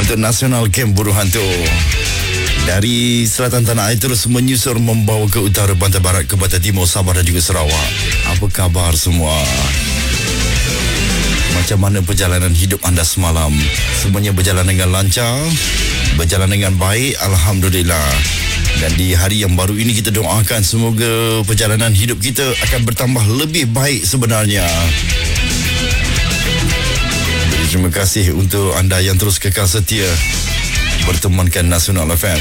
untuk Nasional Kem Buru Hantu. Dari selatan tanah air terus menyusur membawa ke utara, pantai barat, ke pantai timur, Sabah dan juga Sarawak. Apa khabar semua? Macam mana perjalanan hidup anda semalam? Semuanya berjalan dengan lancar, berjalan dengan baik, Alhamdulillah. Dan di hari yang baru ini kita doakan semoga perjalanan hidup kita akan bertambah lebih baik sebenarnya. Jadi, terima kasih untuk anda yang terus kekal setia bertemankan Nasional FM.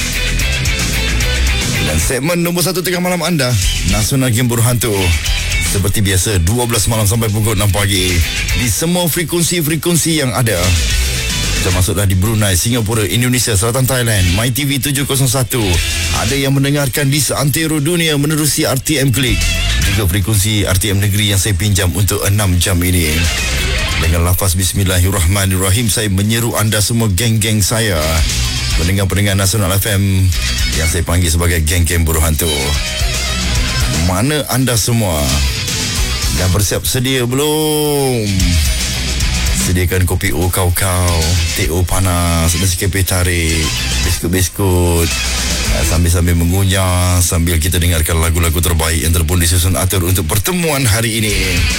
Dan segmen nombor 1 tengah malam anda, Nasional Game Buru Hantu. Seperti biasa, 12 malam sampai pukul 6 pagi di semua frekuensi-frekuensi yang ada. Kita masuklah di Brunei, Singapura, Indonesia, Selatan Thailand, MyTV 701. Ada yang mendengarkan di seantero dunia menerusi RTM Klik. Juga frekuensi RTM Negeri yang saya pinjam untuk 6 jam ini. Dengan lafaz Bismillahirrahmanirrahim, saya menyeru anda semua geng-geng saya, pendengar-pendengar Nasional FM yang saya panggil sebagai geng-geng Buru Hantu. Mana anda semua? Dah bersiap sedia belum? Sediakan kopi O kau-kau, teh O panas, nasi keping tarik, biskut-biskut, sambil-sambil mengunyah, sambil kita dengarkan lagu-lagu terbaik yang terpun disusun atur untuk pertemuan hari ini.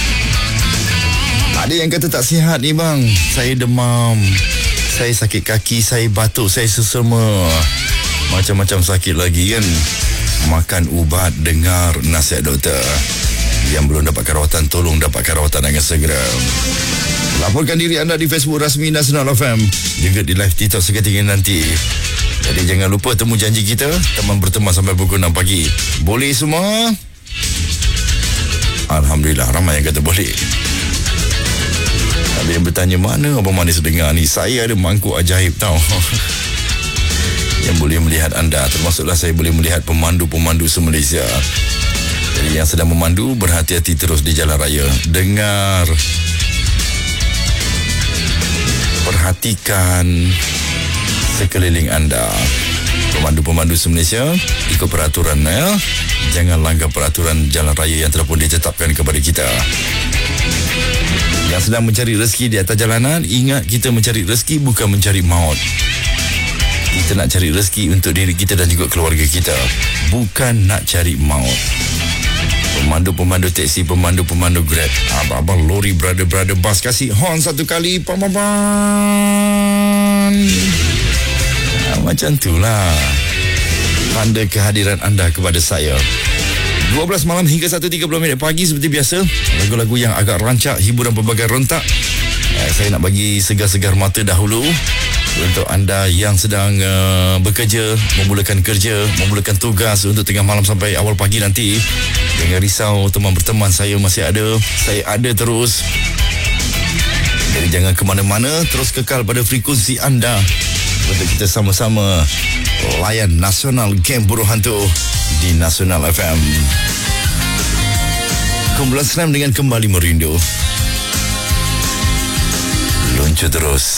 Ada yang kata tak sihat ni bang, saya demam, saya sakit kaki, saya batuk, saya sesama, macam-macam sakit lagi kan. Makan ubat, dengar nasihat doktor. Yang belum dapatkan rawatan, tolong dapatkan rawatan dengan segera. Laporkan diri anda di Facebook rasmi Nasional FM, juga di live TikTok seketika nanti. Jadi jangan lupa temu janji kita, teman berteman sampai pukul 6 pagi. Boleh semua? Alhamdulillah, ramai yang kata boleh. Ada yang bertanya, mana Abang Manis dengar ni? Saya ada mangkuk ajaib tau yang boleh melihat anda. Termasuklah saya boleh melihat pemandu-pemandu se-Malaysia. Jadi yang sedang memandu, berhati-hati terus di jalan raya. Dengar, perhatikan sekeliling anda. Pemandu-pemandu se-Malaysia, ikut peraturan ya. Jangan langgar peraturan jalan raya yang telah pun ditetapkan kepada kita. Yang sedang mencari rezeki di atas jalanan, ingat kita mencari rezeki bukan mencari maut. Kita nak cari rezeki untuk diri kita dan juga keluarga kita, bukan nak cari maut. Pemandu-pemandu teksi, pemandu-pemandu Grab, abang-abang lori, brother-brother bus, kasih horn satu kali, macam itulah tanda kehadiran anda kepada saya. 12 malam hingga 1.30 pagi seperti biasa. Lagu-lagu yang agak rancak, hiburan pelbagai rentak. Saya nak bagi segar-segar mata dahulu untuk anda yang sedang bekerja, memulakan kerja, memulakan tugas untuk tengah malam sampai awal pagi nanti. Jangan risau, teman berteman saya masih ada. Saya ada terus. Jadi jangan ke mana-mana, terus kekal pada frekuensi anda untuk kita sama-sama layan Nasional Game Buru Hantu di Nasional FM. Kumpulan senam dengan kembali merindu. Luncur terus.